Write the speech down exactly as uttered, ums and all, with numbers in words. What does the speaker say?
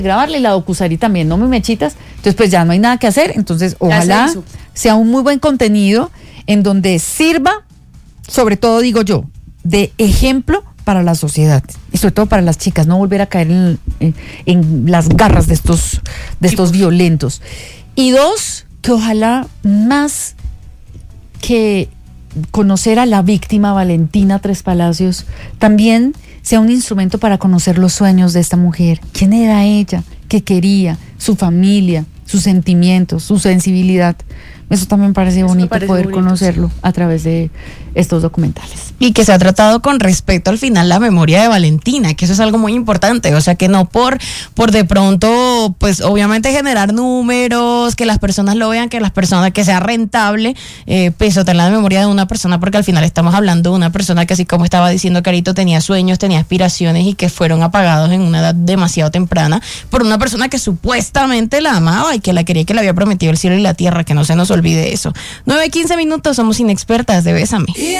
grabarle la docusari también, no me mechitas, entonces pues ya no hay nada que hacer, entonces ojalá sea un muy buen contenido en donde sirva, sobre todo digo yo, de ejemplo para la sociedad y sobre todo para las chicas, no volver a caer en, en, en las garras de estos, de estos violentos. Y dos, que ojalá más que conocer a la víctima Valentina Tres Palacios, también sea un instrumento para conocer los sueños de esta mujer. ¿Quién era ella? ¿Qué quería? Su familia, sus sentimientos, su sensibilidad. Eso también parece Eso bonito parece poder bonito, conocerlo sí. a través de estos documentales. Y que se ha tratado con respeto al final la memoria de Valentina, que eso es algo muy importante, o sea que no por, por de pronto, pues obviamente generar números, que las personas lo vean, que las personas, que sea rentable, eh, pisotear la memoria de una persona, porque al final estamos hablando de una persona que, así como estaba diciendo Carito, tenía sueños, tenía aspiraciones y que fueron apagados en una edad demasiado temprana por una persona que supuestamente la amaba y que la quería, que le había prometido el cielo y la tierra, que no se nos olvide eso. nueve quince minutos, somos inexpertas de Bésame.